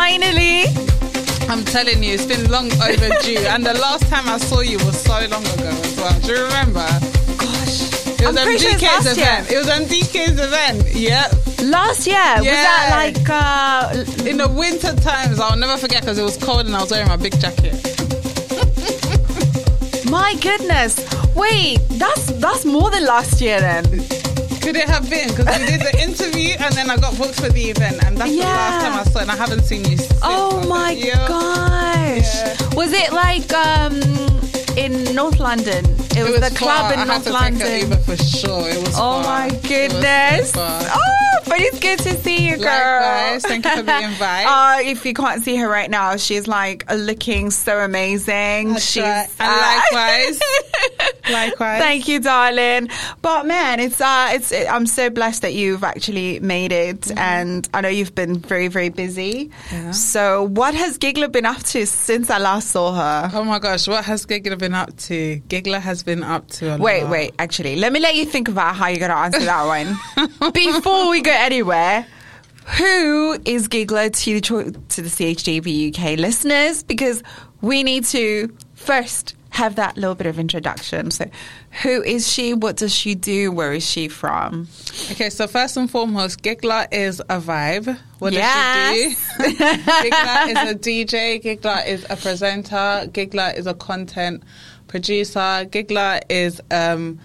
finally. I'm telling you, it's been long overdue. And the last time I saw you was so long ago as well. Do you remember? Gosh. It was MDK's event. It was MDK's event. Yep. Last year? Yeah. Was that like... in the winter times, I'll never forget because it was cold and I was wearing my big jacket. My goodness. Wait, that's more than last year then. Could it have been? Because we did the interview and then I got booked for the event and that's the last time I saw it and I haven't seen you since. Oh my gosh. Yeah. Was it like in North London? It was the club in North London. I had to take her Uber for sure. It was far. My goodness. But it's good to see you, girl. Likewise. Thank you for the invite. If you can't see her right now, she's like looking so amazing. Likewise. Likewise. Thank you, darling. But man, I'm so blessed that you've actually made it, and I know you've been very, very busy. Yeah. So, what has Gigla been up to since I last saw her? Oh my gosh, what has Gigla been up to? Gigla has been up to a lot. Wait. Actually, let me let you think about how you're going to answer that one before we go anywhere. Who is Gigla to the CHGB UK listeners? Because we need to first have that little bit of introduction. So who is she? What does she do? Where is she from? Okay, so first and foremost, Gigla is a vibe. What does she do? Gigla is a DJ. Gigla is a presenter. Gigla is a content producer. Gigla is an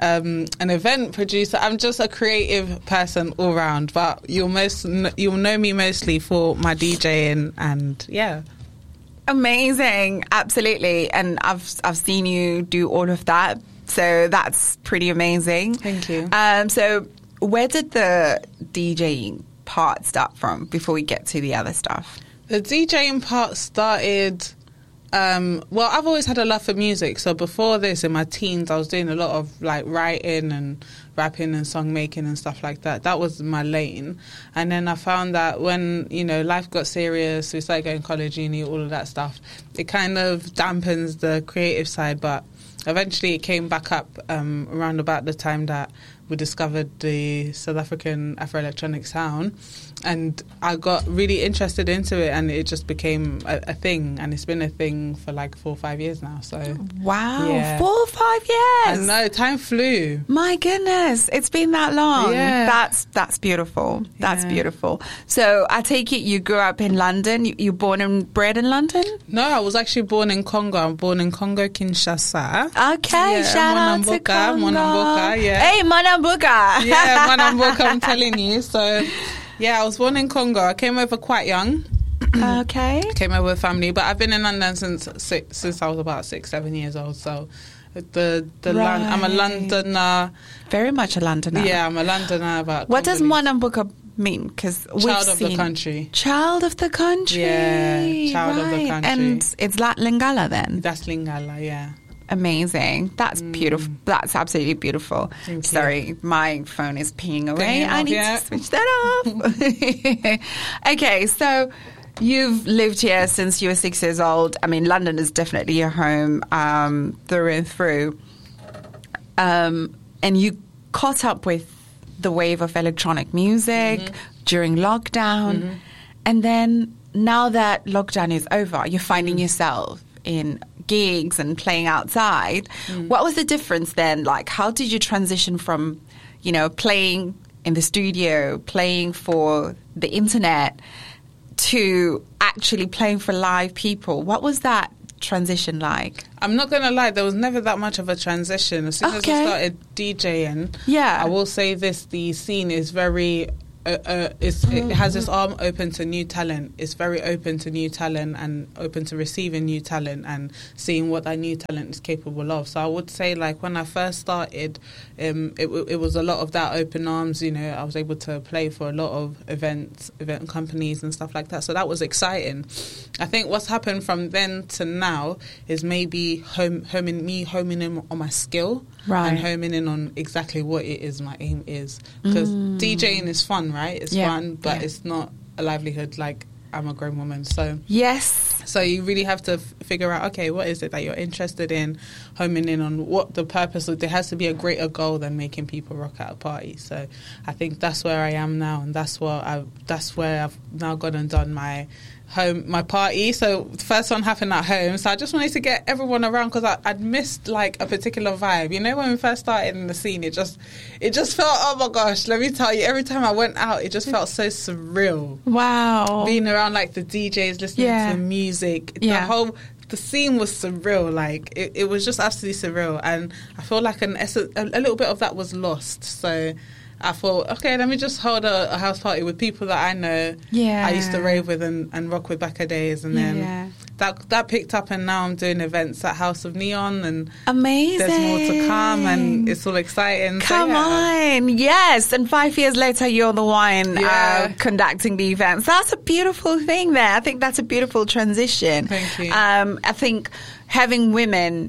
event producer. I'm just a creative person all round, but you'll know me mostly for my DJing and yeah. Amazing, absolutely, and I've seen you do all of that, so that's pretty amazing. Thank you. So where did the DJing part start from before we get to the other stuff? The DJing part started. Well, I've always had a love for music. So before this, in my teens, I was doing a lot of like writing and rapping and song making and stuff like that. That was my lane. And then I found that when, life got serious, we started going college, uni, all of that stuff, it kind of dampens the creative side. But eventually it came back up around about the time that we discovered the South African Afro-electronic sound. And I got really interested into it, and it just became a thing. And it's been a thing for like 4 or 5 years now. So wow, yeah. 4 or 5 years. I know, time flew. My goodness, it's been that long. Yeah. That's beautiful. That's beautiful. So I take it you grew up in London. You born and bred in London? No, I was actually born in Congo. I'm born in Congo, Kinshasa. Okay, shout out to Congo. Monamboka, yeah. Hey, Monamboka. Yeah, Monamboka, I'm telling you. So, yeah, I was born in Congo. I came over quite young. Okay. Came over with family, but I've been in London since I was about 6-7 years old. So, I'm a Londoner. Very much a Londoner. Yeah, I'm a Londoner. What does Monamboka mean? Because child of the country. Child of the country. Yeah, child of the country. And it's Lingala then? That's Lingala, yeah. Amazing. That's beautiful. That's absolutely beautiful. Sorry, my phone is pinging away. I need to switch that off. Okay, so you've lived here since you were 6 years old. I mean, London is definitely your home through and through. And you caught up with the wave of electronic music during lockdown. And then now that lockdown is over, you're finding yourself in gigs and playing outside. What was the difference then? Like, how did you transition from, playing in the studio, playing for the internet, to actually playing for live people? What was that transition like? I'm not going to lie, there was never that much of a transition. As soon as I started DJing, I will say this, the scene is very... it has its arm open to new talent. It's very open to new talent and open to receiving new talent and seeing what that new talent is capable of. So I would say, like, when I first started, it was a lot of that open arms. I was able to play for a lot of event companies and stuff like that. So that was exciting. I think what's happened from then to now is maybe homing in on my skill. Right. And homing in on exactly what it is my aim is. Because DJing is fun, right? It's fun, but it's not a livelihood. Like, I'm a grown woman, so... Yes. So you really have to figure out, okay, what is it that you're interested in, homing in on what the purpose of. There has to be a greater goal than making people rock at a party. So I think that's where I am now, and that's where I've now gone and done my party. So the first one happened at home, so I just wanted to get everyone around because I'd missed like a particular vibe. You know, when we first started in the scene, it just felt, oh my gosh, let me tell you, every time I went out it just felt so surreal. Wow. Being around like the DJs, listening to the music, the scene was surreal. Like it was just absolutely surreal, and I feel like a little bit of that was lost. So I thought, okay, let me just hold a house party with people that I know. I used to rave with and rock with back a days, and then that picked up, and now I'm doing events at House of Neon, and amazing. There's more to come, and it's all exciting. Come on, yes, and 5 years later, you're the one conducting the events. That's a beautiful thing there. I think that's a beautiful transition. Thank you. I think having women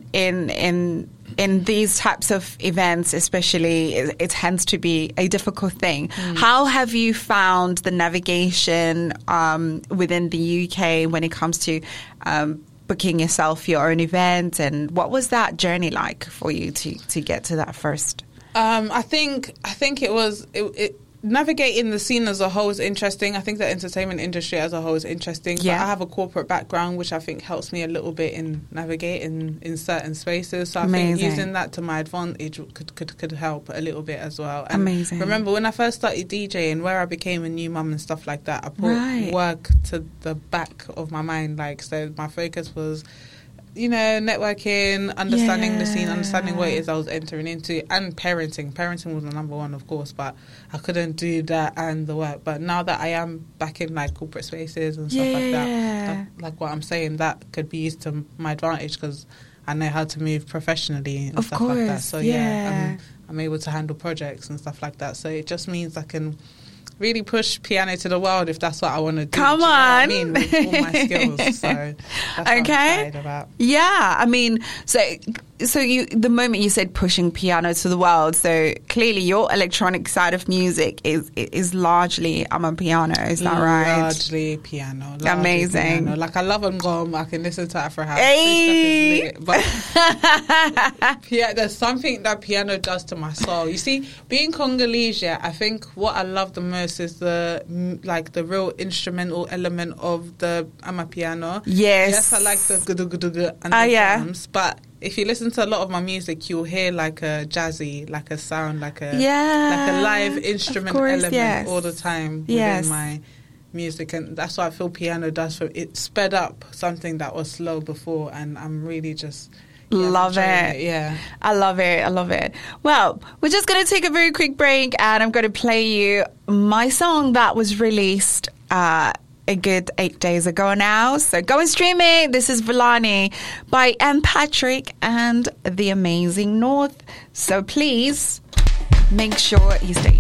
in these types of events, especially, it tends to be a difficult thing. How have you found the navigation within the UK when it comes to booking yourself your own event, and what was that journey like for you to get to that first? I think it was navigating the scene as a whole is interesting. I think the entertainment industry as a whole is interesting. But I have a corporate background, which I think helps me a little bit in navigating in certain spaces. So I think using that to my advantage could help a little bit as well. And remember, when I first started DJing, where I became a new mum and stuff like that, I put work to the back of my mind. Like, so my focus was, you know, networking, understanding the scene, understanding what it is I was entering into, and parenting. Parenting was the number one, of course, but I couldn't do that and the work. But now that I am back in like corporate spaces and stuff like that, like what I'm saying, that could be used to my advantage because I know how to move professionally and stuff like that. So I'm able to handle projects and stuff like that. So it just means I can really push piano to the world if that's what I want to do. Come on. I mean, with all my skills. So that's what I'm excited about. Yeah, I mean, so the moment you said pushing piano to the world, so clearly your electronic side of music is largely amapiano, is that right? Largely piano. Amazing. Piano. Like I love Ngom, I can listen to Afro House. Hey. But there's something that piano does to my soul. You see, being Congolese, I think what I love the most is the real instrumental element of the amapiano. Yes, I like the gudu and the drums, but if you listen to a lot of my music, you'll hear like a jazzy, like a sound, like a live instrument element all the time within my music, and that's what I feel piano does. For it sped up something that was slow before, and I'm really just love it. Yeah, I love it. Well, we're just going to take a very quick break, and I'm going to play you my song that was released a good 8 days ago now. So go and stream it. This is Villani by M. Patrick and The Amazing North. So please make sure you stay